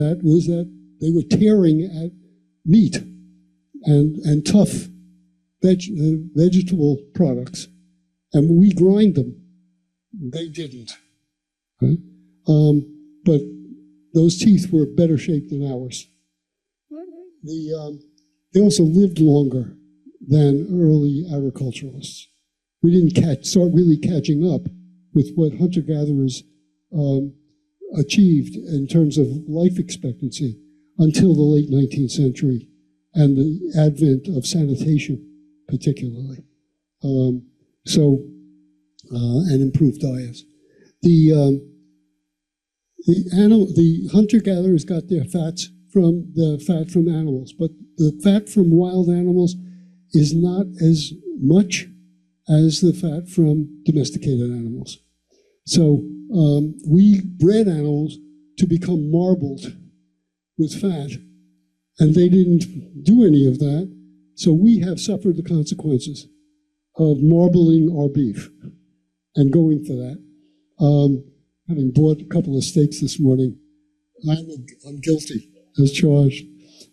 that was that they were tearing at meat and tough vegetable products, and we grind them. They didn't. Right? But those teeth were better shaped than ours. They also lived longer than early agriculturalists. We didn't start really catching up with what hunter-gatherers achieved in terms of life expectancy until the late 19th century and the advent of sanitation, particularly. And improved diets. The hunter-gatherers got their fats from the fat from animals, but the fat from wild animals is not as much as the fat from domesticated animals. So we bred animals to become marbled with fat, and they didn't do any of that, so we have suffered the consequences of marbling our beef and going for that. Having bought a couple of steaks this morning, I'm guilty as charged.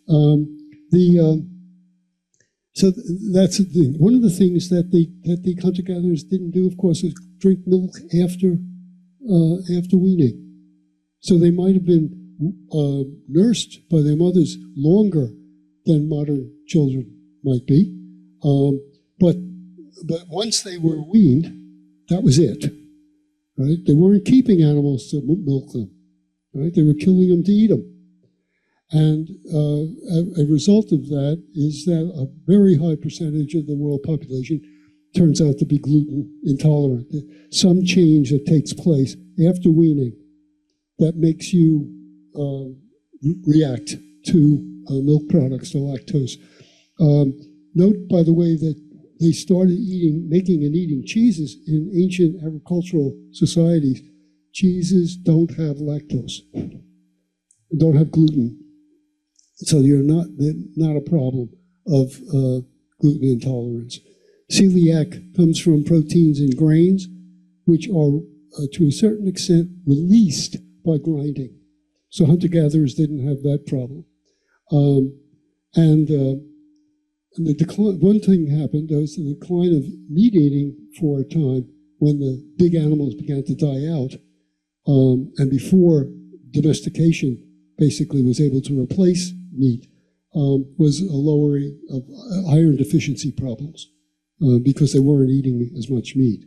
So that's the thing. One of the things that the hunter-gatherers didn't do, of course, is drink milk after weaning. So they might have been nursed by their mothers longer than modern children might be. But once they were weaned, that was it. Right? They weren't keeping animals to milk them. Right? They were killing them to eat them. And a result of that is that a very high percentage of the world population turns out to be gluten intolerant. Some change that takes place after weaning that makes you react to milk products, to lactose. Note, by the way, that they started making and eating cheeses in ancient agricultural societies. Cheeses don't have lactose, don't have gluten. So they're not a problem of gluten intolerance. Celiac comes from proteins in grains, which are, to a certain extent, released by grinding. So hunter-gatherers didn't have that problem. And the decline, one thing happened, there was the decline of meat eating for a time when the big animals began to die out, and before domestication basically was able to replace meat, was a lowering of iron deficiency problems because they weren't eating as much meat.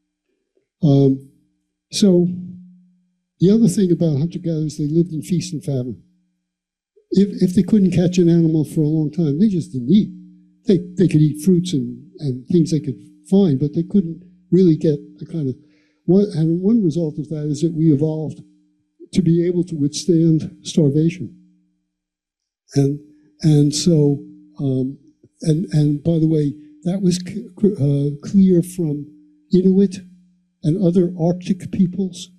So the other thing about hunter-gatherers, they lived in feast and famine. If they couldn't catch an animal for a long time, they just didn't eat. They could eat fruits and things they could find, but they couldn't really get the kind of, and one result of that is that we evolved to be able to withstand starvation. And so, and by the way, that was clear from Inuit and other Arctic peoples,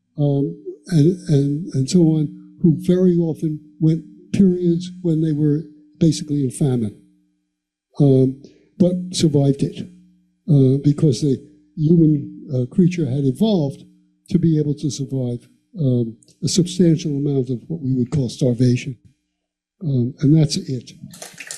and so on, who very often went periods when they were basically in famine, but survived it because the human creature had evolved to be able to survive a substantial amount of what we would call starvation. And that's it.